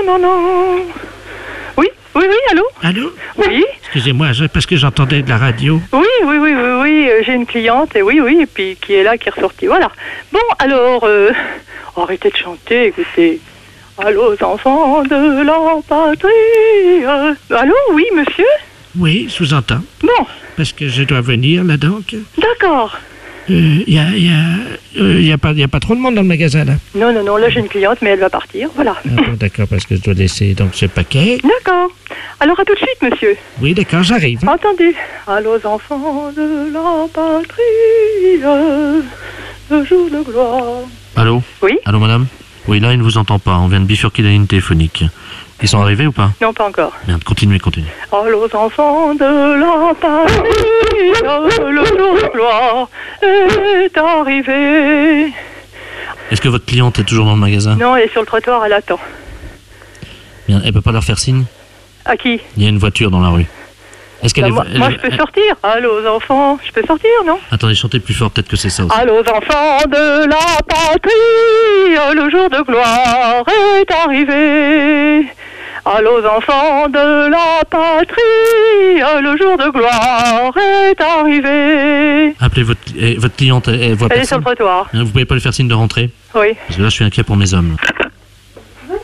non, non. Oui, oui, oui, allô? Allô? Oui. Excusez-moi, parce que j'entendais de la radio. Oui, oui, oui, oui, oui, j'ai une cliente, et oui, oui, et puis qui est là, qui est ressortie, voilà. Bon, alors, arrêtez de chanter, écoutez. Allô, enfants de la patrie. Allô, oui, monsieur? Oui, je vous entends. Bon. Parce que je dois venir, là, donc. D'accord. Il y a pas trop de monde dans le magasin, là. Non, non, non, là, j'ai une cliente, mais elle va partir, voilà. Ah, bon, d'accord, parce que je dois laisser, donc, ce paquet. D'accord. Alors, à tout de suite, monsieur. Oui, d'accord, j'arrive. Hein. Attendez. Allô, enfants de la patrie, le jour de gloire. Allô? Oui? Allô, madame? Oui, là, il ne vous entend pas. On vient de bifurquer la ligne téléphonique. Ils sont arrivés ou pas? Non, pas encore. Merde, continuez. Allô, enfants de la patrie, le jour de gloire est arrivé. Est-ce que votre cliente est toujours dans le magasin? Non, elle est sur le trottoir, elle attend. Bien, elle peut pas leur faire signe? À qui? Il y a une voiture dans la rue. Est-ce qu'elle Moi, je peux sortir. Allô, enfants, je peux sortir, non? Attendez, chantez plus fort, peut-être que c'est ça aussi. Allô, enfants de la patrie, le jour de gloire est arrivé. Allô, enfants de la patrie, le jour de gloire est arrivé. Appelez votre cliente, elle voit Elle est sur personne. le trottoir. Vous pouvez pas lui faire signe de rentrer? Oui. Parce que là, je suis inquiet pour mes hommes. Venez.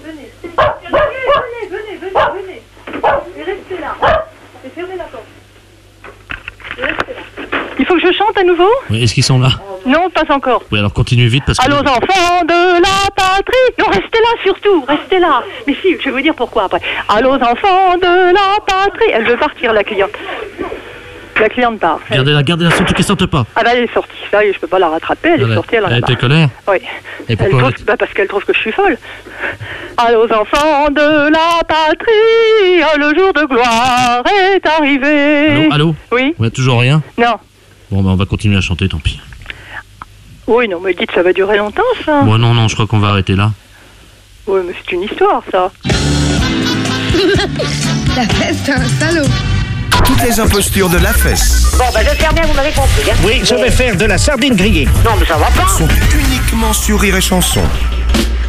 Et restez là. Et fermez la porte. Et restez là. Il faut que je chante à nouveau? Oui, est-ce qu'ils sont là? Non, pas encore. Oui, alors continuez vite parce que... Allô, enfants de la patrie. Non, restez là surtout, restez là. Mais si, je vais vous dire pourquoi après. Allô, enfants de la patrie. Elle veut partir, la cliente. La cliente part. Gardez-la, surtout qu'elle sorte pas. Ah bah elle est sortie, ça y est, je peux pas la rattraper, elle est sortie, elle en a Elle était marre. colère? Oui. Et pourquoi Parce qu'elle trouve que je suis folle. Allô, enfants de la patrie, le jour de gloire est arrivé. Allô? Oui? Ouais, toujours rien? Non. Bon, ben on va continuer à chanter, tant pis. Oui, non, mais dites, ça va durer longtemps, ça. Bon, non, je crois qu'on va arrêter là. Oui, mais c'est une histoire, ça. La fesse, c'est un salaud. Toutes les impostures de la fesse Bon, ben j'espère bien que vous m'avez compris. Hein. Oui, je vais faire de la sardine grillée. Non, mais ça va pas. sont uniquement sur Rire et Chanson.